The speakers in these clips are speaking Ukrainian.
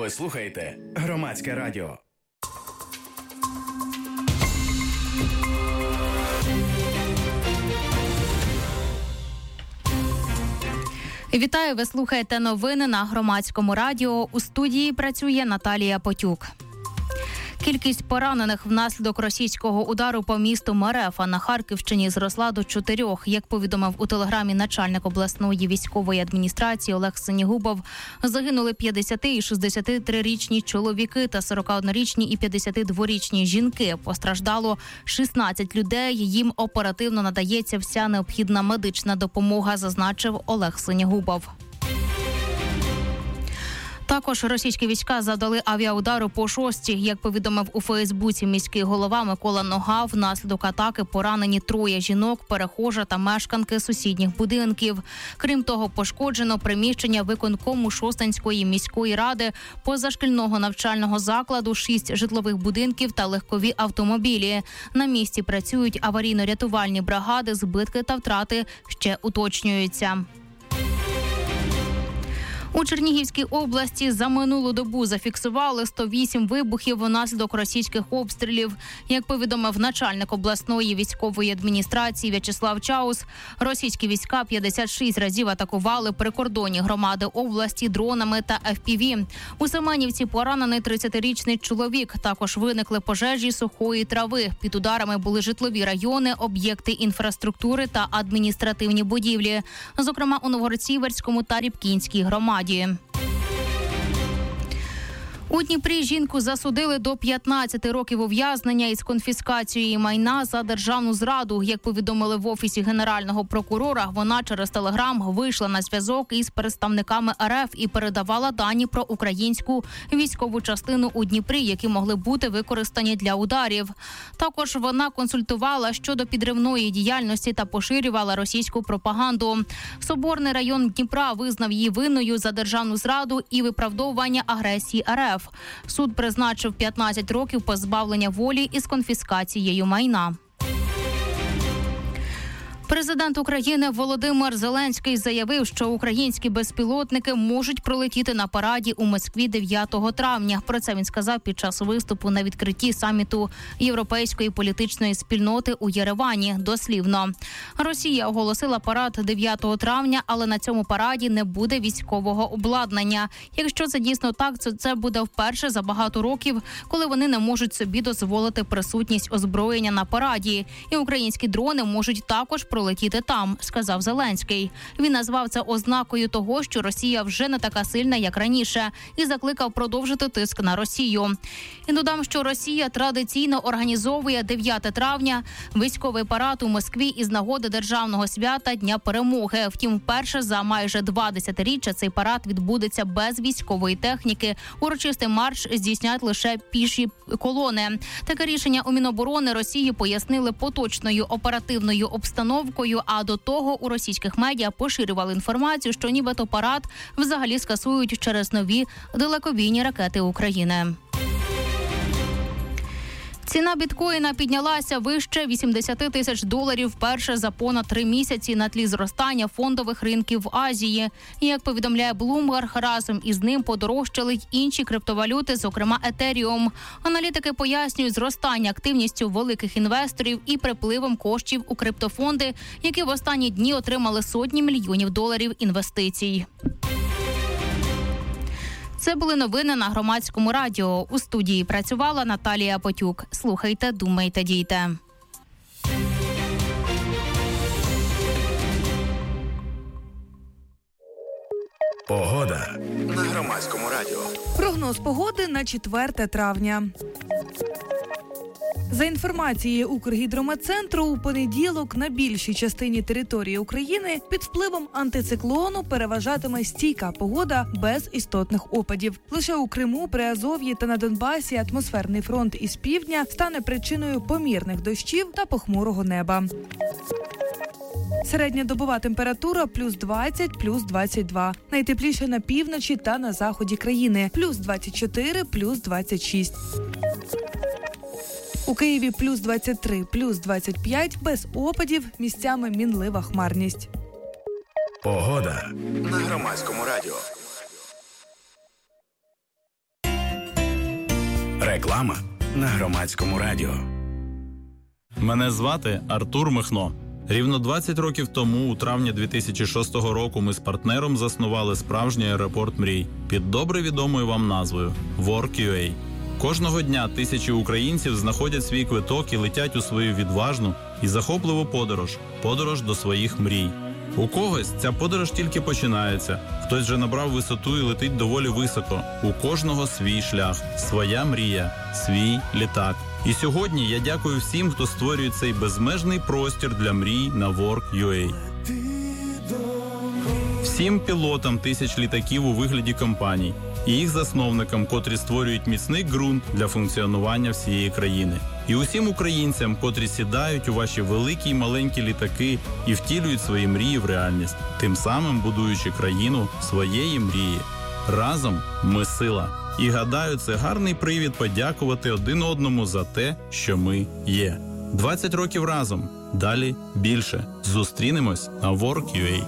Ви слухаєте Громадське радіо. Вітаю, ви слухаєте новини на Громадському радіо. У студії працює Наталія Потюк. Кількість поранених внаслідок російського удару по місту Мерефа на Харківщині зросла до 4. Як повідомив у телеграмі начальник обласної військової адміністрації Олег Синігубов, загинули 50- і 63-річні чоловіки та 41-річні і 52-річні жінки. Постраждало 16 людей. Їм оперативно надається вся необхідна медична допомога, зазначив Олег Синігубов. Також російські війська завдали авіаудару по Шостці. Як повідомив у Фейсбуці міський голова Микола Нога, внаслідок атаки поранені 3 жінок, перехожа та мешканки сусідніх будинків. Крім того, пошкоджено приміщення виконкому Шостинської міської ради, позашкільного навчального закладу, 6 житлових будинків та легкові автомобілі. На місці працюють аварійно-рятувальні бригади, збитки та втрати ще уточнюються. У Чернігівській області за минулу добу зафіксували 108 вибухів внаслідок російських обстрілів. Як повідомив начальник обласної військової адміністрації В'ячеслав Чаус, російські війська 56 разів атакували прикордонні громади області дронами та FPV. У Семенівці поранений 30-річний чоловік. Також виникли пожежі сухої трави. Під ударами були житлові райони, об'єкти інфраструктури та адміністративні будівлі. Зокрема, у Новгород-Сіверському та Рібкінській громаді. У Дніпрі жінку засудили до 15 років ув'язнення із конфіскацією майна за державну зраду. Як повідомили в Офісі Генерального прокурора, вона через Телеграм вийшла на зв'язок із представниками РФ і передавала дані про українську військову частину у Дніпрі, які могли бути використані для ударів. Також вона консультувала щодо підривної діяльності та поширювала російську пропаганду. Соборний район Дніпра визнав її винною за державну зраду і виправдовування агресії РФ. Суд призначив 15 років позбавлення волі із конфіскацією майна. Президент України Володимир Зеленський заявив, що українські безпілотники можуть пролетіти на параді у Москві 9 травня. Про це він сказав під час виступу на відкритті саміту Європейської політичної спільноти у Єревані. Дослівно. Росія оголосила парад 9 травня, але на цьому параді не буде військового обладнання. Якщо це дійсно так, то це буде вперше за багато років, коли вони не можуть собі дозволити присутність озброєння на параді. І українські дрони можуть також пролетіти там, сказав Зеленський. Він назвав це ознакою того, що Росія вже не така сильна, як раніше, і закликав продовжити тиск на Росію. І додам, що Росія традиційно організовує 9 травня військовий парад у Москві із нагоди державного свята Дня Перемоги. Втім, вперше за майже 2 десятиріччя цей парад відбудеться без військової техніки. Урочистий марш здійснять лише піші колони. Таке рішення у Міноборони Росії пояснили поточною оперативною обстановкою, а до того у російських медіа поширювали інформацію, що нібито парад взагалі скасують через нові далекобійні ракети України. Ціна біткоїна піднялася вище $80 тисяч вперше за понад 3 місяці на тлі зростання фондових ринків в Азії. І, як повідомляє Bloomberg, разом із ним подорожчали й інші криптовалюти, зокрема Етеріум. Аналітики пояснюють зростання активністю великих інвесторів і припливом коштів у криптофонди, які в останні дні отримали сотні мільйонів доларів інвестицій. Це були новини на Громадському радіо. У студії працювала Наталія Потюк. Слухайте, думайте, дійте. Погода на Громадському радіо. Прогноз погоди на 4 травня. За інформацією Укргідрометцентру, у понеділок на більшій частині території України під впливом антициклону переважатиме стійка погода без істотних опадів. Лише у Криму, Приазов'ї та на Донбасі атмосферний фронт із півдня стане причиною помірних дощів та похмурого неба. Середньодобова температура плюс 20, плюс 22. Найтепліше на півночі та на заході країни. Плюс 24, плюс 26. У Києві плюс 23, плюс 25, без опадів, місцями мінлива хмарність. Погода на Громадському радіо. Реклама на Громадському радіо. Мене звати Артур Михно. Рівно 20 років тому, у травні 2006 року, ми з партнером заснували справжній аеропорт мрій під добре відомою вам назвою Work.ua. Кожного дня тисячі українців знаходять свій квиток і летять у свою відважну і захопливу подорож до своїх мрій. У когось ця подорож тільки починається, хтось вже набрав висоту і летить доволі високо. У кожного свій шлях, своя мрія, свій літак. І сьогодні я дякую всім, хто створює цей безмежний простір для мрій на Work.ua. Всім пілотам тисяч літаків у вигляді компаній і їх засновникам, котрі створюють міцний ґрунт для функціонування всієї країни. І усім українцям, котрі сідають у ваші великі й маленькі літаки і втілюють свої мрії в реальність, тим самим будуючи країну своєї мрії. Разом ми сила. І гадаю, це гарний привід подякувати один одному за те, що ми є. 20 років разом. Далі більше. Зустрінемось на Work.ua.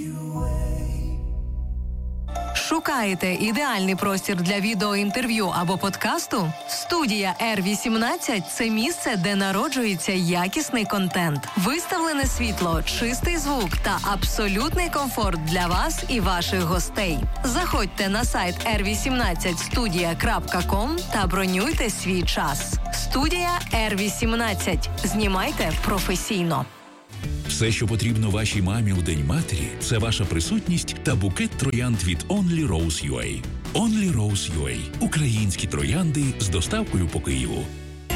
Шукаєте ідеальний простір для відеоінтерв'ю або подкасту? Студія R18 – це місце, де народжується якісний контент. Виставлене світло, чистий звук та абсолютний комфорт для вас і ваших гостей. Заходьте на сайт r18studia.com та бронюйте свій час. Студія R18. Знімайте професійно. Все, що потрібно вашій мамі у День матері, це ваша присутність та букет троянд від Only Rose.ua. Only Rose.ua – українські троянди з доставкою по Києву.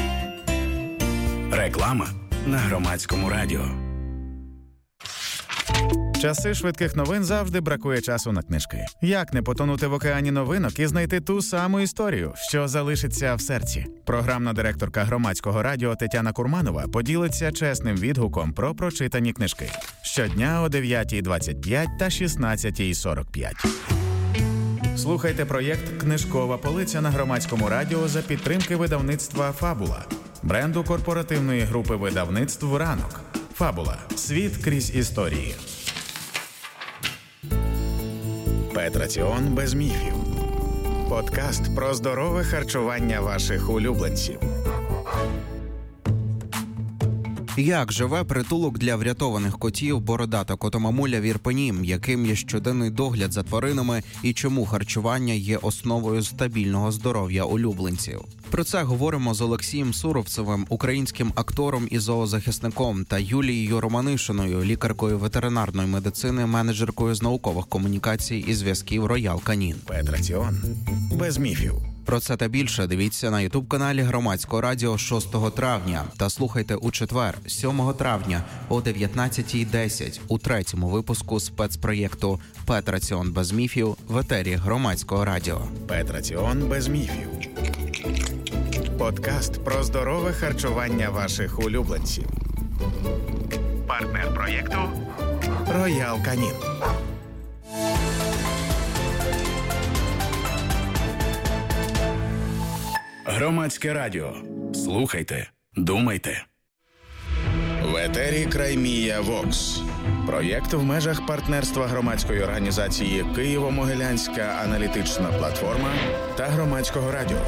Реклама на Громадському радіо. Часи швидких новин завжди бракує часу на книжки. Як не потонути в океані новинок і знайти ту саму історію, що залишиться в серці? Програмна директорка Громадського радіо Тетяна Курманова поділиться чесним відгуком про прочитані книжки. Щодня о 9:25 та 16:45. Слухайте проєкт «Книжкова полиця» на Громадському радіо за підтримки видавництва «Фабула», бренду корпоративної групи видавництв «Ранок». «Фабула. Світ крізь історії». Петраціон без міфів. Подкаст про здорове харчування ваших улюбленців. Як живе притулок для врятованих котів «Бородата котомамуля» в Ірпені, яким є щоденний догляд за тваринами і чому харчування є основою стабільного здоров'я улюбленців? Про це говоримо з Олексієм Суровцевим, українським актором і зоозахисником, та Юлією Романишиною, лікаркою ветеринарної медицини, менеджеркою з наукових комунікацій і зв'язків Роял Канін. Петраціон без міфів. Про це та більше дивіться на ютуб-каналі Громадського радіо 6 травня та слухайте у четвер, 7 травня о 19:10 у третьому випуску спецпроєкту «Петраціон без міфів» в етері Громадського радіо. Петраціон без міфів. Подкаст про здорове харчування ваших улюбленців. Партнер проєкту Роял Канін. Громадське радіо. Слухайте, думайте. В етері Краймія Вокс. Проєкт в межах партнерства громадської організації «Києво-Могилянська аналітична платформа» та Громадського радіо.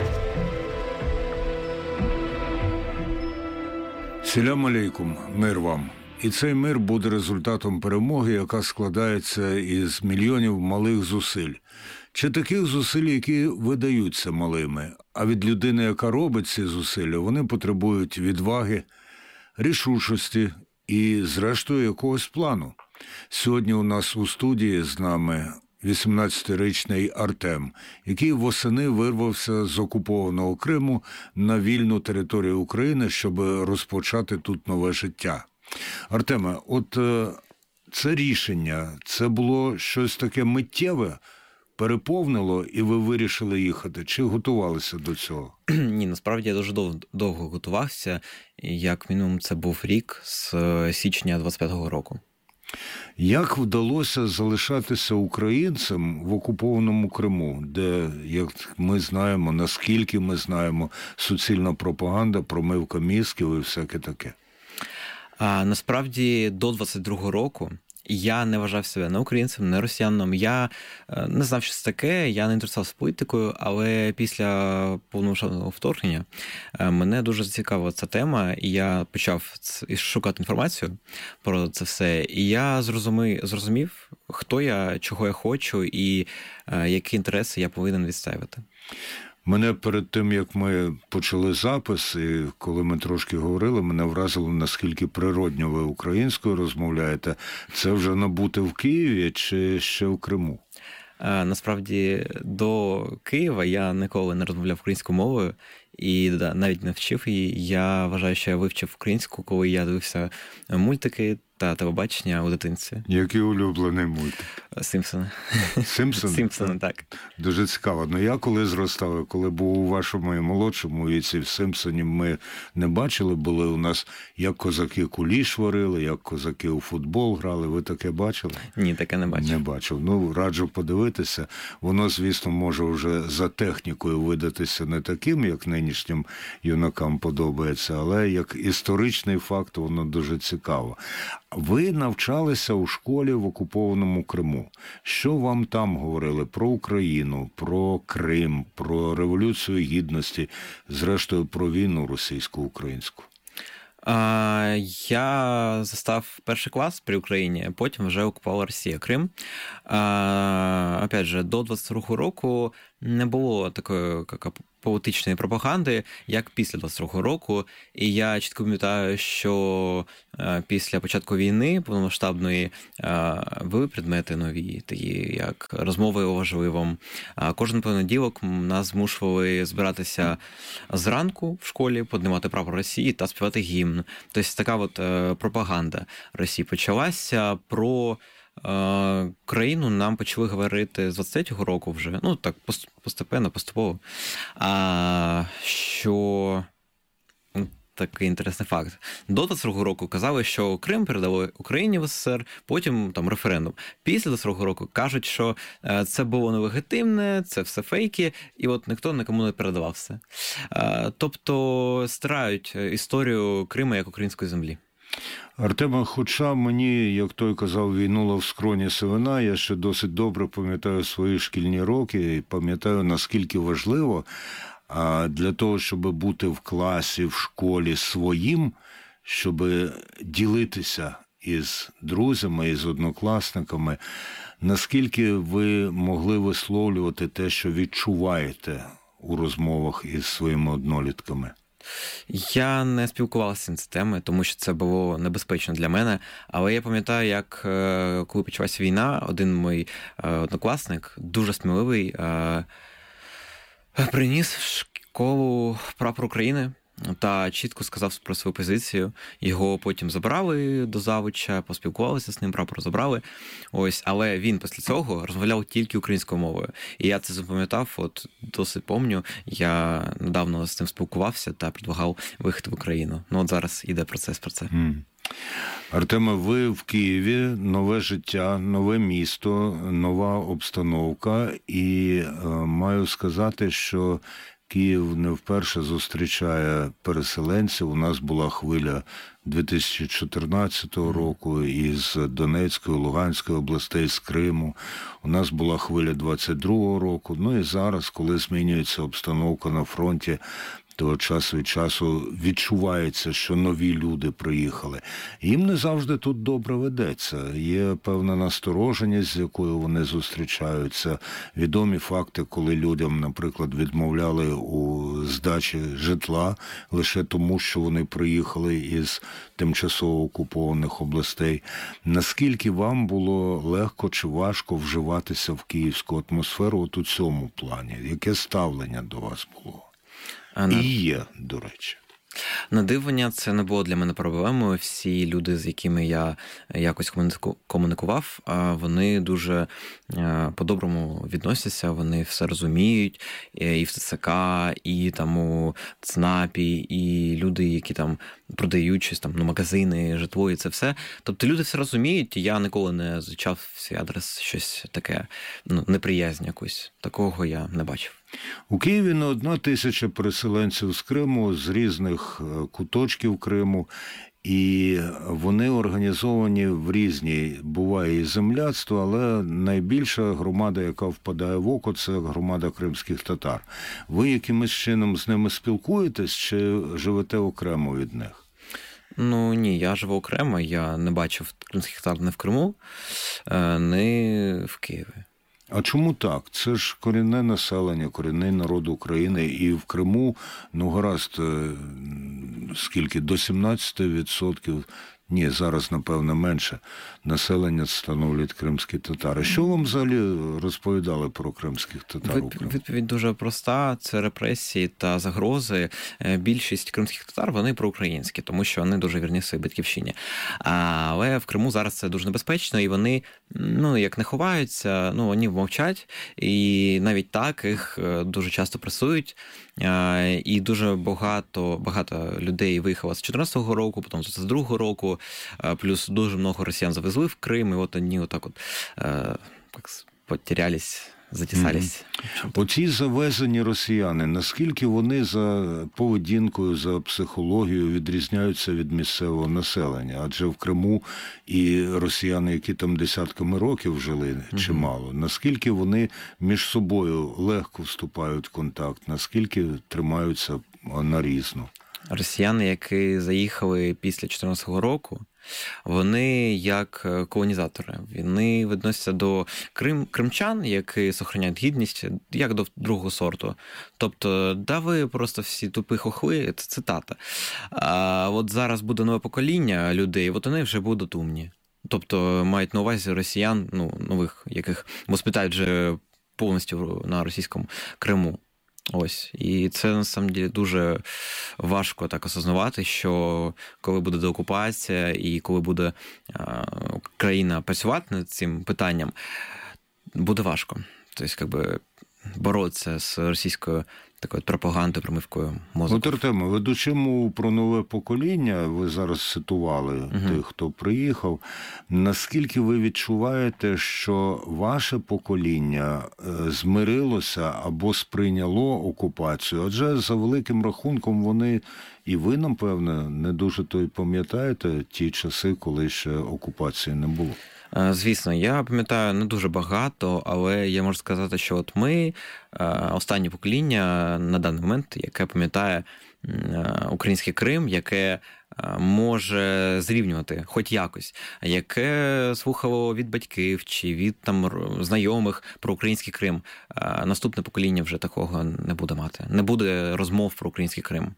Салям алейкум, мир вам. І цей мир буде результатом перемоги, яка складається із мільйонів малих зусиль. Чи таких зусиль, які видаються малими, а від людини, яка робить ці зусилля, вони потребують відваги, рішучості і, зрештою, якогось плану. Сьогодні у нас у студії з нами 18-річний Артем, який восени вирвався з окупованого Криму на вільну територію України, щоб розпочати тут нове життя. Артеме, от це рішення, це було щось таке миттєве, переповнило, і ви вирішили їхати? Чи готувалися до цього? Ні, насправді я дуже довго готувався. Як мінімум це був рік з січня 25-го року. Як вдалося залишатися українцем в окупованому Криму, де, як ми знаємо, наскільки ми знаємо, суцільна пропаганда, промивка мізків і всяке таке? Насправді до 22-го року Я не вважав себе не українцем, не росіянином. Я не знав, що це таке, я не інтересувався політикою, але після повномасштабного вторгнення мене дуже зацікавила ця тема, і я почав шукати інформацію про це все. І я зрозумів, хто я, чого я хочу і які інтереси я повинен відстоювати. Мене перед тим, як ми почали запис, і коли ми трошки говорили, мене вразило, наскільки природньо ви українською розмовляєте. Це вже набуте в Києві чи ще в Криму? Насправді, до Києва я ніколи не розмовляв українською мовою і навіть не вчив її. Я вважаю, що я вивчив українську, коли я дивився мультики та телебачення у дитинстві. Який улюблений мультик? Сімпсони. Сімпсони? Сімпсони, так. Дуже цікаво. Ну, я коли зростав, коли був у вашому і молодшому віці, в Сімпсонів ми не бачили, були у нас, як козаки куліш варили, як козаки у футбол грали. Ви таке бачили? Ні, таке не бачив. Не бачив. Ну, раджу подивитися. Воно, звісно, може вже за технікою видатися не таким, як нинішнім юнакам подобається, але як історичний факт воно дуже цікаво. Ви навчалися у школі в окупованому Криму. Що вам там говорили про Україну, про Крим, про Революцію Гідності, зрештою про війну російсько-українську? Я застав перший клас при Україні, потім вже окупувала Росія Крим. Опять же, до 22-го року не було такої політичної пропаганди, як після 22-го року. І я чітко пам'ятаю, що після початку війни повномасштабної були предмети нові, такі як розмови о важливому. Кожен понеділок нас змушували збиратися зранку в школі, піднімати прапор Росії та співати гімн. Тобто така от пропаганда Росії почалася. Про країну нам почали говорити з 23-го року вже, ну так поступово, що такий інтересний факт. До 22-го року казали, що Крим передали Україні в СССР, потім там референдум. Після 22-го року кажуть, що це було нелегітимне, це все фейки, і от ніхто нікому не передавав все. Тобто стирають історію Криму як української землі. Артема, хоча мені, як той казав, війнула в скроні сивина, я ще досить добре пам'ятаю свої шкільні роки і пам'ятаю, наскільки важливо для того, щоб бути в класі, в школі своїм, щоб ділитися із друзями, із однокласниками, наскільки ви могли висловлювати те, що відчуваєте у розмовах із своїми однолітками? Я не спілкувався з темою, тому що це було небезпечно для мене. Але я пам'ятаю, як коли почалася війна, один мій однокласник, дуже сміливий, приніс в школу прапор України та чітко сказав про свою позицію. Його потім забрали до завуча, поспілкувалися з ним, прапор забрали. Ось, але він після цього розмовляв тільки українською мовою. І я це запам'ятав, от досить пам'ятаю. Я недавно з ним спілкувався та предлагав вихід в Україну. Ну от зараз іде процес про це. Артеме, ви в Києві, нове життя, нове місто, нова обстановка. І маю сказати, що Київ не вперше зустрічає переселенців. У нас була хвиля 2014 року із Донецької, Луганської областей, з Криму. У нас була хвиля 22-го року. Ну і зараз, коли змінюється обстановка на фронті, то час від часу відчувається, що нові люди приїхали. Їм не завжди тут добре ведеться. Є певна настороженість, з якою вони зустрічаються. Відомі факти, коли людям, наприклад, відмовляли у здачі житла лише тому, що вони приїхали із тимчасово окупованих областей. Наскільки вам було легко чи важко вживатися в київську атмосферу от у цьому плані? Яке ставлення до вас було? І є, до речі. Надивлення це не було для мене проблемою. Всі люди, з якими я якось комунікував, вони дуже по-доброму відносяться, вони все розуміють, і в ЦСК, і там у ЦНАПі, і люди, які там продають щось, там, магазини, житло, і це все. Тобто люди все розуміють, і я ніколи не звучав в свій адрес щось таке, неприязнь якусь. Такого я не бачив. У Києві не 1 тисяча переселенців з Криму, з різних куточків Криму. і вони організовані в різні, буває і земляцтво, але найбільша громада, яка впадає в око, це громада кримських татар. Ви якимось чином з ними спілкуєтесь чи живете окремо від них? Ну, ні, я живу окремо, я не бачив кримських татар не в Криму, не в Києві. А чому так? Це ж корінне населення, корінний народ України, і в Криму, ну гаразд, скільки, до 17%, ні, зараз, напевно, менше, населення становлять кримські татари. Що вам взагалі розповідали про кримських татар? Відповідь дуже проста. Це репресії та загрози. Більшість кримських татар, вони проукраїнські, тому що вони дуже вірні своїй батьківщині. Але в Криму зараз це дуже небезпечно, і вони, ну, як не ховаються, ну, вони мовчать, і навіть так їх дуже часто пресують. І дуже багато людей виїхало з 14-го року, потім з 22-го року, плюс дуже много росіян завезли в Крим, і от вони отак от потерялись, затісались. Оці завезені росіяни, наскільки вони за поведінкою, за психологією відрізняються від місцевого населення? Адже в Криму і росіяни, які там десятками років жили, чимало. Наскільки вони між собою легко вступають в контакт? Наскільки тримаються нарізно? Росіяни, які заїхали після 14-го року, вони як колонізатори. Вони відносяться до кримчан, які зберігають гідність, як до другого сорту. Тобто, да ви просто всі тупі хохли, це цитата. А от зараз буде нове покоління людей, от вони вже будуть умні. Тобто, мають на увазі росіян, ну, нових, яких воспитають вже повністю на російському Криму. Ось. І це, насправді, дуже важко так осознавати, що коли буде деокупація і коли буде країна працювати над цим питанням, буде важко. Тобто, якби, боротися з російською такою пропагандою, промивкою мозку. От, Артеме, ведучи мову про нове покоління, ви зараз цитували тих, хто приїхав. Наскільки ви відчуваєте, що ваше покоління змирилося або сприйняло окупацію? Адже за великим рахунком вони, і ви, напевне, не дуже то й пам'ятаєте ті часи, коли ще окупації не було. Звісно, я пам'ятаю не дуже багато, але я можу сказати, що от ми, останнє покоління на даний момент, яке пам'ятає український Крим, яке може зрівнювати хоч якось, яке слухало від батьків чи від там знайомих про український Крим. Наступне покоління вже такого не буде мати. Не буде розмов про український Крим.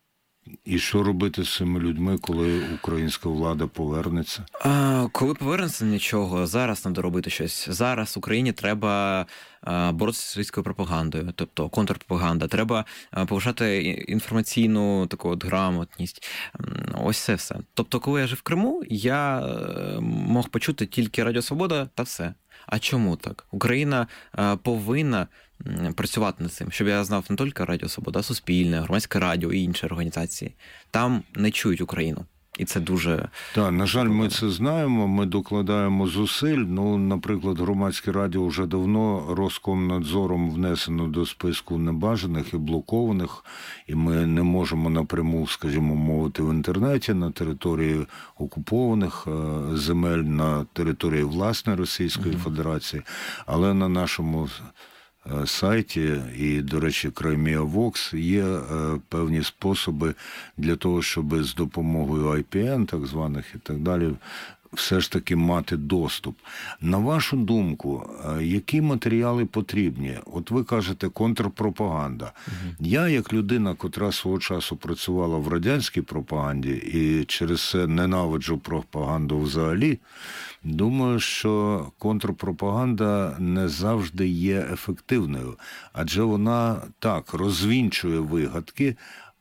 І що робити з цими людьми, коли українська влада повернеться? Коли повернеться, нічого. Зараз треба робити щось. Зараз Україні треба боротися з російською пропагандою, тобто контрпропаганда. Треба повишати інформаційну таку от грамотність. Ось це все. Тобто, коли я жив в Криму, я мог почути тільки Радіо Свобода та все. А чому так? Україна повинна працювати над цим, щоб я знав не тільки Радіо Свобода, а Суспільне, Громадське радіо і інші організації. Там не чують Україну. І це дуже... Так, на жаль, ми це знаємо, ми докладаємо зусиль. Ну, наприклад, Громадське радіо вже давно Роскомнадзором внесено до списку небажаних і блокованих, і ми не можемо напряму, скажімо, мовити в інтернеті на території окупованих земель, на території власної Російської Федерації, але на нашому сайті і, до речі, Crimea Vox є певні способи для того, щоб з допомогою IPN, так званих і так далі, все ж таки мати доступ. На вашу думку, які матеріали потрібні? От ви кажете, контрпропаганда. Я, як людина, котра свого часу працювала в радянській пропаганді і через це ненавиджу пропаганду взагалі, думаю, що контрпропаганда не завжди є ефективною. Адже вона, так, розвінчує вигадки,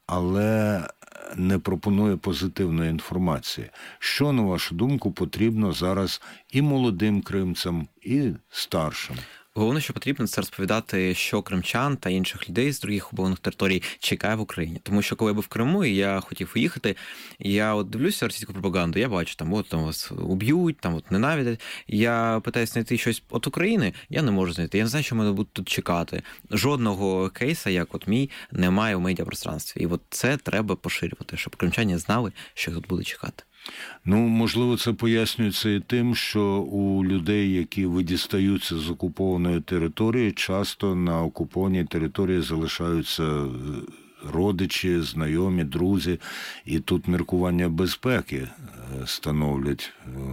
але не пропонує позитивної інформації. Що, на вашу думку, потрібно зараз і молодим кримцям, і старшим? Головне, що потрібно, це розповідати, що кримчан та інших людей з других окупованих територій чекає в Україні. Тому що коли я був в Криму, і я хотів уїхати, я от дивлюся російську пропаганду, я бачу, там вас уб'ють, там от ненавидять. Я питаюся знайти щось від України, я не можу знайти. Я не знаю, що мене будуть тут чекати. Жодного кейса, як от мій, немає в медіапространстві. І от це треба поширювати, щоб кримчані знали, що тут буде чекати. Можливо, це пояснюється і тим, що у людей, які видістаються з окупованої території, часто на окупованій території залишаються родичі, знайомі, друзі, і тут міркування безпеки становлять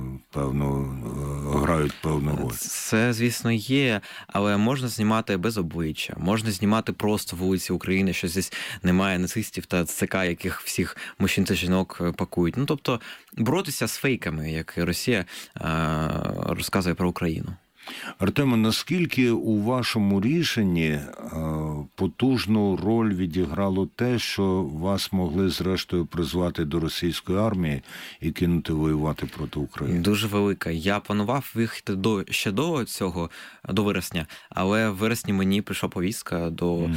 грають певну роль. Це, звісно, є, але можна знімати без обличчя, можна знімати просто вулиці України, що здесь немає нацистів та ЦК, яких всіх мужчин та жінок пакують. Тобто боротися з фейками, як Росія розказує про Україну. Артеме, наскільки у вашому рішенні потужну роль відіграло те, що вас могли зрештою призвати до російської армії і кинути воювати проти України? Дуже велика. Я планував виїхати ще до цього, до вересня, але в вересні мені прийшла повістка до...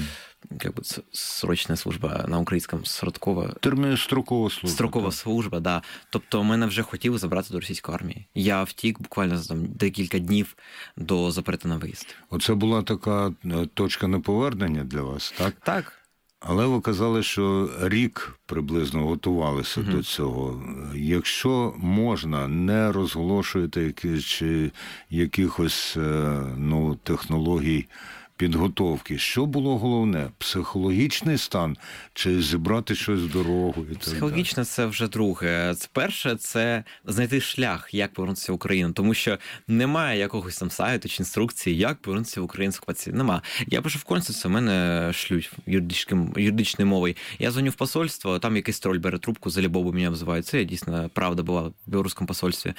срочна служба на українському строкова служба. Строкова служба, да. Тобто мене вже хотіли забрати до російської армії. Я втік буквально за декілька днів до запрету на виїзд. Оце була така точка неповернення для вас, так? Так. Але ви казали, що рік приблизно готувалися до цього. Якщо можна, не розголошуєте якихось технологій підготовки. Що було головне? Психологічний стан чи зібрати щось в дорогу? Психологічно це вже друге. Перше, це знайти шлях, як повернутися в Україну. Тому що немає якогось там сайту чи інструкції, як повернутися в Україну з окупації. Нема. Я пишу в консульство, мене шлють юридичною мовою. Я дзвоню в посольство, там якийсь троль бере трубку, за любов мене обзивають. Це дійсно правда була в білоруському посольстві.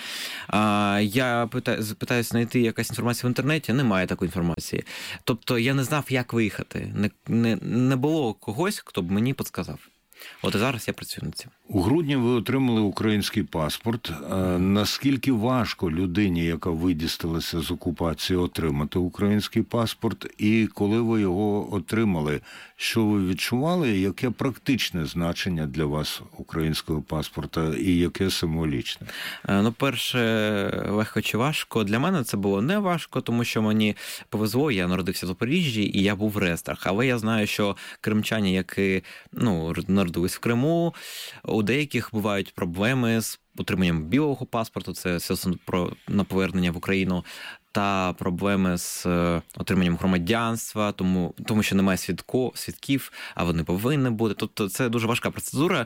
Я питаюся знайти якась інформація в інтернеті, немає такої інформації. Тобто я не знав, як виїхати. Не було когось, хто б мені підказав. От і зараз я працюю над цим. У грудні ви отримали український паспорт. Наскільки важко людині, яка видісталася з окупації, отримати український паспорт? І коли ви його отримали, що ви відчували? Яке практичне значення для вас українського паспорта і яке символічне? Перше, легко чи важко. Для мене це було не важко, тому що мені повезло, я народився в Запоріжжі і я був в реєстрах. Але я знаю, що кримчані, які народились в Криму, у деяких бувають проблеми з отриманням білого паспорту, це на повернення в Україну, та проблеми з отриманням громадянства, тому що немає свідків, а вони повинні бути. Тобто це дуже важка процедура,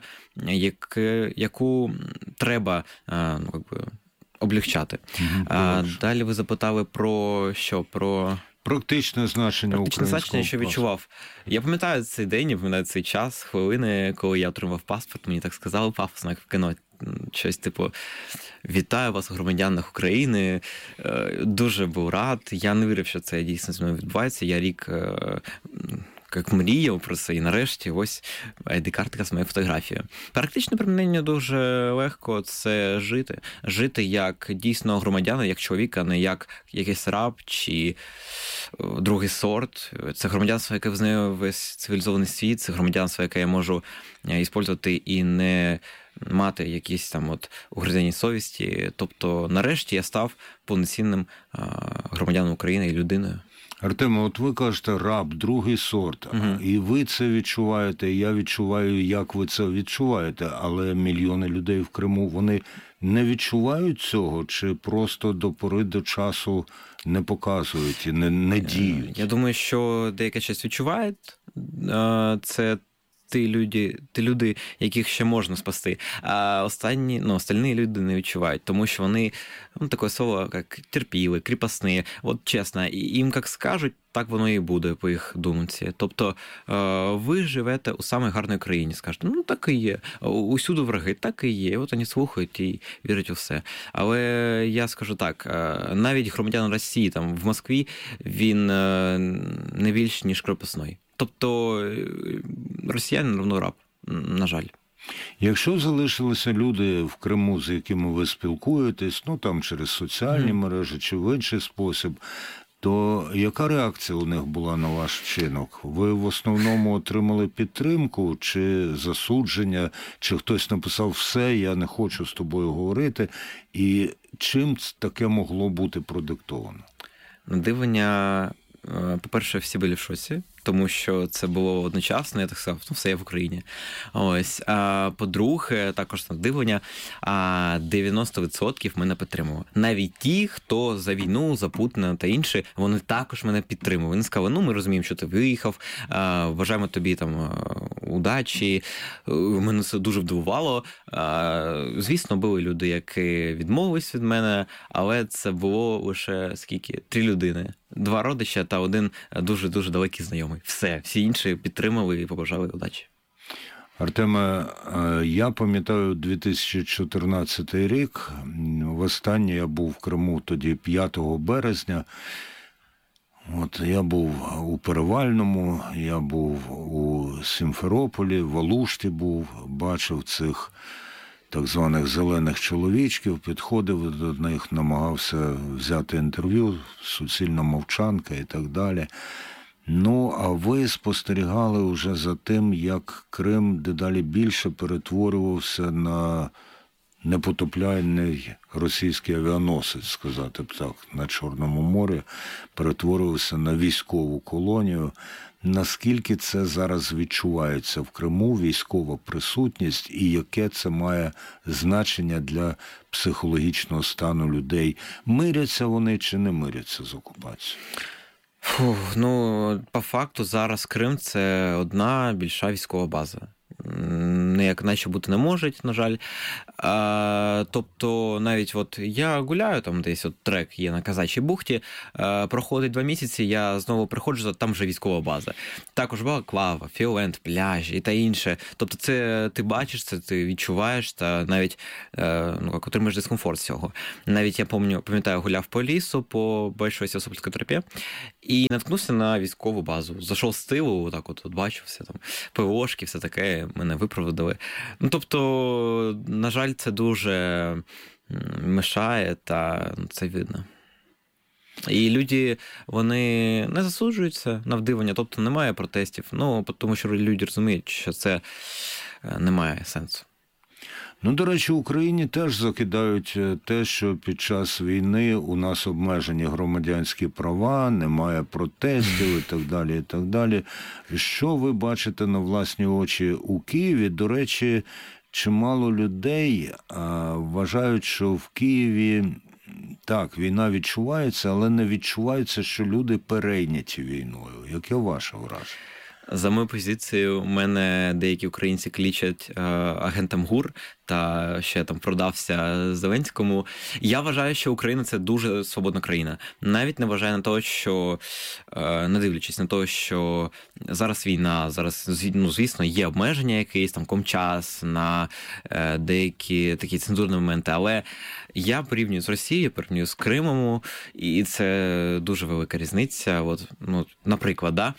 яку треба облегчати. Далі ви запитали про що? Про... Практичне значення українського значення, що відчував. Я пам'ятаю цей день, я пам'ятаю цей час, хвилини, коли я отримав паспорт, мені так сказали пафосно, як в кіно. Щось типу «Вітаю вас, громадянах України». Дуже був рад. Я не вірив, що це дійсно з мною відбувається. Я рік як мріяв про це, і нарешті ось ID-картка з моєю фотографією. Практичне примінення дуже легко – це жити. Жити як дійсно громадянина, як чоловіка, а не як якийсь раб чи другий сорт. Це громадянство, яке визнає весь цивілізований світ, це громадянство, яке я можу використовувати і не мати якісь там угризення совісті. Тобто, нарешті я став повноцінним громадянином України і людиною. Артеме, от ви кажете раб, другий сорт, і ви це відчуваєте, і я відчуваю, як ви це відчуваєте, але мільйони людей в Криму, вони не відчувають цього, чи просто до пори до часу не показують і не діють? Я думаю, що деяка частина відчувають, це ті люди, яких ще можна спасти. А остальні люди не відчувають, тому що вони, таке слово, як терпіли, кріпосні. От чесно, їм як скажуть, так воно і буде по їх думці. Тобто ви живете у самій гарній країні, скажете, так і є. Усюди враги, так і є. От вони слухають і вірять у все. Але я скажу так, навіть громадянин Росії там в Москві, він не більш, ніж кріпосний. Тобто росіянин равно раб, на жаль. Якщо залишилися люди в Криму, з якими ви спілкуєтесь, там через соціальні мережі чи в інший спосіб, то яка реакція у них була на ваш вчинок? Ви в основному отримали підтримку чи засудження, чи хтось написав «все, я не хочу з тобою говорити», і чим таке могло бути продиктовано? Надивлення, по-перше, всі були в шоці, тому що це було одночасно, я так сказав, все є в Україні. Ось. А по-друге, також надивлення, 90% мене підтримували. Навіть ті, хто за війну, за Путіна та інші, вони також мене підтримували. Вони сказали, ми розуміємо, що ти виїхав, бажаємо тобі там удачі. Мене це дуже вдивувало. Звісно, були люди, які відмовились від мене, але це було лише скільки? 3 людини. 2 родича та 1 дуже-дуже далекий знайомий. Всі інші підтримали і побажали удачі. Артеме, я пам'ятаю 2014 рік. Востаннє я був в Криму тоді 5 березня. Я був у Перевальному, я був у Сімферополі, в Алушті був, бачив цих так званих зелених чоловічків, підходив до них, намагався взяти інтерв'ю, суцільна мовчанка і так далі. А ви спостерігали вже за тим, як Крим дедалі більше перетворювався на непотопляємий російський авіаносець, сказати б так, на Чорному морі, перетворювався на військову колонію. Наскільки це зараз відчувається в Криму, військова присутність, і яке це має значення для психологічного стану людей? Миряться вони чи не миряться з окупацією? По факту зараз Крим – це одна більша військова база. Ніяк наче бути не можуть, на жаль. Тобто, навіть я гуляю, там десь трек є на Казачій бухті, проходить 2 місяці, я знову приходжу, там вже військова база. Також Балаклава, Фіолент, пляж і та інше. Тобто це ти бачиш, це ти відчуваєш, та навіть отримаєш дискомфорт з цього. Навіть я пам'ятаю, гуляв по лісу, по Большой Севастопольській тропі, і наткнувся на військову базу. Зайшов з тилу, бачив все там, ПВОшки, все таке, мене випроводили. Тобто, на жаль, це дуже мешає, та це видно. І люди, вони не засуджуються на вдивлення, тобто немає протестів, тому що люди розуміють, що це не має сенсу. До речі, Україні теж закидають те, що під час війни у нас обмежені громадянські права, немає протестів і так далі, і так далі. Що ви бачите на власні очі у Києві? До речі, чимало людей вважають, що в Києві, так, війна відчувається, але не відчувається, що люди перейняті війною. Яке ваше враження? За мою позицію, мене деякі українці кличуть агентом ГУР, та ще там продався Зеленському. Я вважаю, що Україна – це дуже свободна країна. Навіть не вважаю на те, що, не дивлячись на те, що зараз війна, зараз, звісно, є обмеження якісь, там, комчас на деякі такі цензурні моменти, але я порівнюю з Росією, порівнюю з Кримом, і це дуже велика різниця. Наприклад,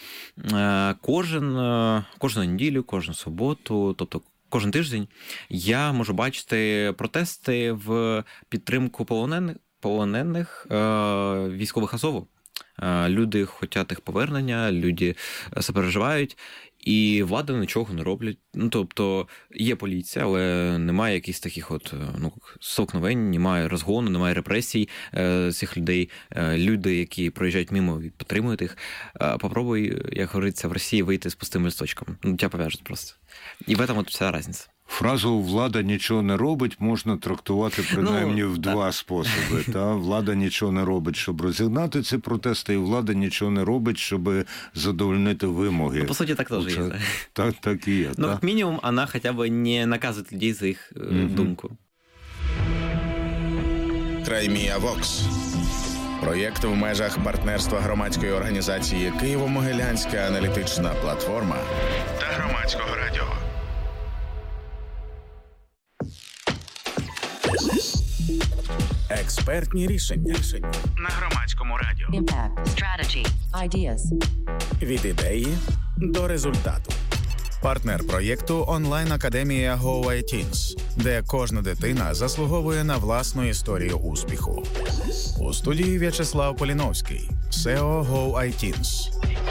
кожну неділю, кожну суботу, тобто кожен тиждень я можу бачити протести в підтримку полонених військових Азову. Люди хочуть їх повернення, люди переживають, і влада нічого не роблять. Тобто є поліція, але немає якихось таких столкновень, немає розгону, немає репресій цих людей. Люди, які проїжджають мимо, підтримують їх. Попробуй, як говориться, в Росії вийти з пустим листочком. Тебе пов'яжуть просто. І в этом вся різниця. Фразу «влада нічого не робить» можна трактувати принаймні в 2 способи. Влада нічого не робить, щоб розігнати ці протести, і влада нічого не робить, щоб задовольнити вимоги. По суті, так теж є. Так і є. Як мінімум, вона хоча б не наказує людей за їх думку. Краймія Вокс. Проєкт в межах партнерства громадської організації «Києво-Могилянська аналітична платформа» та Громадського радіо. Експертні рішення на Громадському радіо. Impact. Strategy. Ideas. Від ідеї до результату. Партнер проєкту онлайн-академія Go iTeens, де кожна дитина заслуговує на власну історію успіху. У студії В'ячеслав Поліновський, SEO Go iTeens.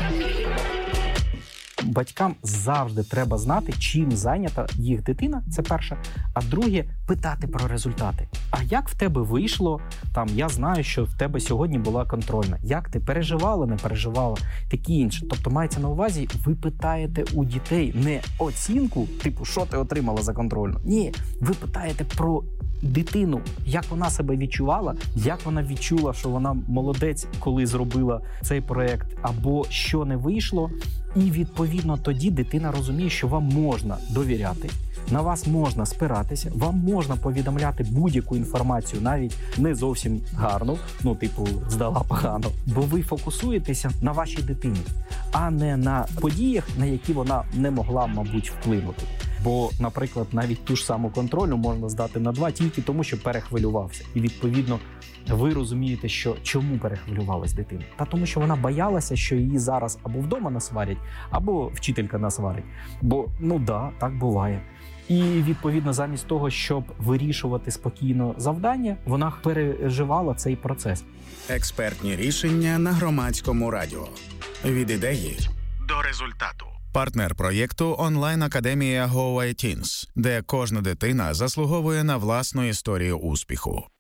Батькам завжди треба знати, чим зайнята їх дитина, це перше. А друге, питати про результати. А як в тебе вийшло? Я знаю, що в тебе сьогодні була контрольна. Як ти переживала, не переживала? Такі інше. Тобто мається на увазі, ви питаєте у дітей не оцінку, що ти отримала за контрольну. Ні, ви питаєте про дитину, як вона себе відчувала, як вона відчула, що вона молодець, коли зробила цей проєкт, або що не вийшло. І, відповідно, тоді дитина розуміє, що вам можна довіряти, на вас можна спиратися, вам можна повідомляти будь-яку інформацію, навіть не зовсім гарну, здала погано, бо ви фокусуєтеся на вашій дитині, а не на подіях, на які вона не могла, мабуть, вплинути. Бо, наприклад, навіть ту ж саму контрольну можна здати на 2 тільки тому, що перехвилювався. І, відповідно, ви розумієте, що чому перехвилювалась дитина? Тому що вона боялася, що її зараз або вдома насварять, або вчителька насварить. Бо, так буває. І, відповідно, замість того, щоб вирішувати спокійно завдання, вона переживала цей процес. Експертні рішення на Громадському радіо. Від ідеї до результату. Партнер проєкту онлайн-академія Go iTeens, де кожна дитина заслуговує на власну історію успіху.